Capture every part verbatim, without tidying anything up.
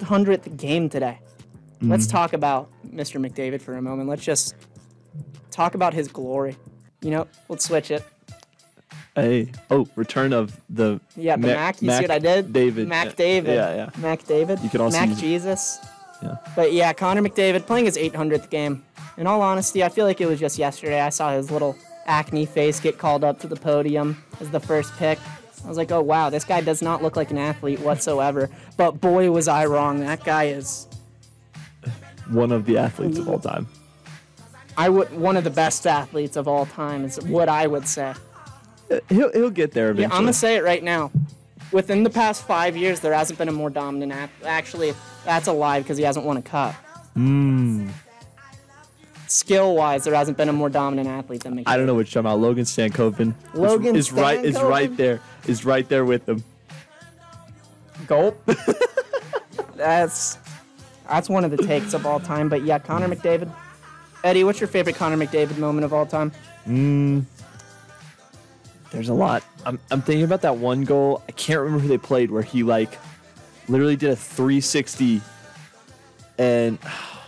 hundredth game today. Mm. Let's talk about Mister McDavid for a moment. Let's just talk about his glory. You know, let's switch it. Hey, oh, return of the Yeah, the Mac, Mac. You Mac see what I did? David. Mac David. Yeah, yeah. Mac David. You can also Mac use it. Jesus. Yeah. But yeah, Connor McDavid playing his eight hundredth game. In all honesty, I feel like it was just yesterday. I saw his little acne face get called up to the podium as the first pick. I was like, oh, wow, this guy does not look like an athlete whatsoever. But boy, was I wrong. That guy is One of the athletes of all time. I would one of the best athletes of all time is what I would say. Uh, He'll he'll get there Yeah, eventually. I'm going to say it right now. Within the past five years, there hasn't been a more dominant athlete. Actually, that's a lie because he hasn't won a cup. Mm. Skill-wise, there hasn't been a more dominant athlete than McDavid. I don't know what you're talking about. Logan Stankoven. is- Logan is, right is right Stankoven? there. Is right there with him. Gulp. that's that's one of the takes of all time. But yeah, Connor McDavid. Eddie, what's your favorite Connor McDavid moment of all time? Mm. There's a lot. I'm I'm thinking about that one goal. I can't remember who they played where he like literally did a three sixty and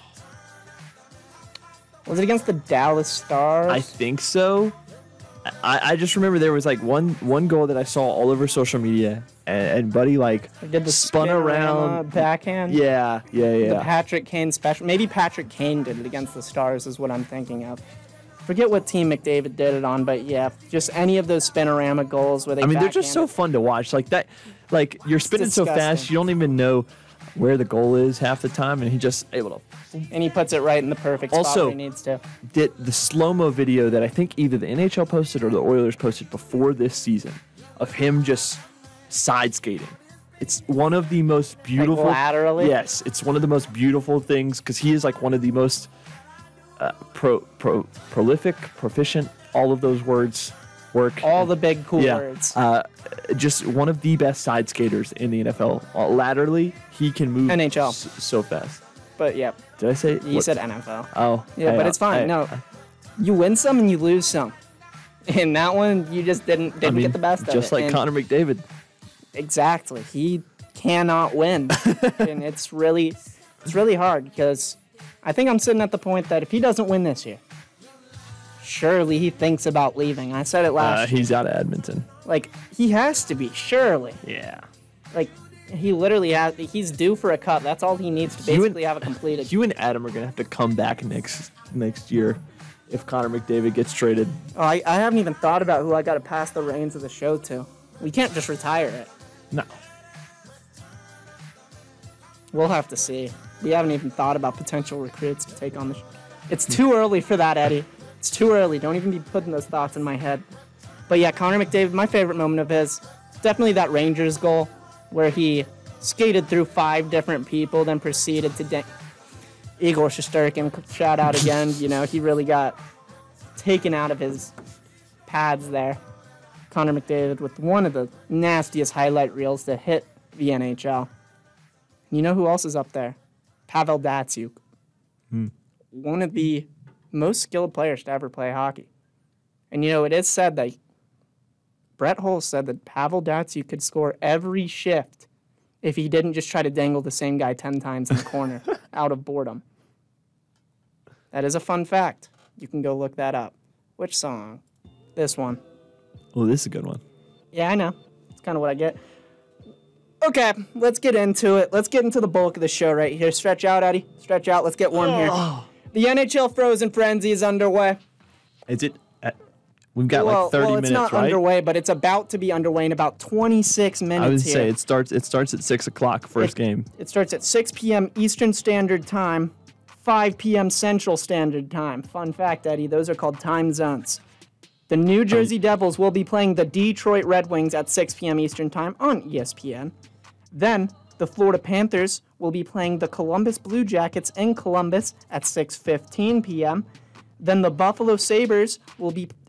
Was it against the Dallas Stars? I think so. I, I just remember there was like one one goal that I saw all over social media and, and Buddy like They did the spun spin around backhand. Yeah, yeah, The yeah. Patrick Kane special. Maybe Patrick Kane did it against the Stars is what I'm thinking of. Forget what team McDavid did it on, but yeah, just any of those spinorama goals where they I mean, they're just so backhand it. fun to watch. Like that, like you're spinning so fast, disgusting. you don't even know where the goal is half the time, and he just able to And he puts it right in the perfect spot Also- where he needs to. did the slow-mo video that I think either the N H L posted or the Oilers posted before this season of him just side skating. It's one of the most beautiful. laterally? Yes, it's one of the most beautiful things because he is like one of the most uh, pro, pro, prolific, proficient. All of those words work. All the big cool yeah, words. uh, just one of the best side skaters in the N F L. Uh, laterally, he can move N H L. s- so fast. But yeah, Did I say? you what- said N F L. Oh, Yeah, hey, but uh, it's fine. hey, No, you win some and you lose some. In that one, you just didn't didn't I mean, get the best of it. just like And Connor McDavid. Exactly, he cannot win, and it's really it's really hard because I think I'm sitting at the point that if he doesn't win this year, surely he thinks about leaving. I said it Uh, last year. he's out of Edmonton. Like he has to be surely. Yeah. Like he literally has. He's due for a cup. That's all he needs to You and- basically have it completed. You and Adam are gonna have to come back next next year if Connor McDavid gets traded. Oh, I, I haven't even thought about who I got to pass the reins of the show to. We can't just retire it. No. We'll have to see. We haven't even thought about potential recruits to take on the. Sh- it's too early for that, Eddie. It's too early. Don't even be putting those thoughts in my head. But yeah, Connor McDavid, my favorite moment of his, definitely that Rangers goal where he skated through five different people, then proceeded to. De- Igor Shesterkin, shout out again. You know, he really got taken out of his pads there. Connor McDavid with one of the nastiest highlight reels to hit the N H L. You know who else is up there? Pavel Datsyuk. Hmm. One of the most skilled players to ever play hockey. And you know, it is said that Brett Hull said that Pavel Datsyuk could score every shift if he didn't just try to dangle the same guy ten times in the corner out of boredom. That is a fun fact. You can go look that up. Which song? This one. Oh, this is a good one. Yeah, I know. It's kind of what I get. Okay, let's get into it. Let's get into the bulk of the show right here. Stretch out, Eddie. Stretch out. Let's get warm here. The N H L Frozen Frenzy is underway. Is it? Uh, we've got well, like thirty well, it's minutes, not right? underway, but it's about to be underway in about twenty-six minutes I would here. say it starts. It starts at six o'clock. First It- game. It starts at six p.m. Eastern Standard Time, five p.m. Central Standard Time. Fun fact, Eddie, those are called time zones. The New Jersey Devils will be playing the Detroit Red Wings at six p.m. Eastern Time on E S P N. Then, the Florida Panthers will be playing the Columbus Blue Jackets in Columbus at six fifteen p.m. Then the Buffalo Sabres will be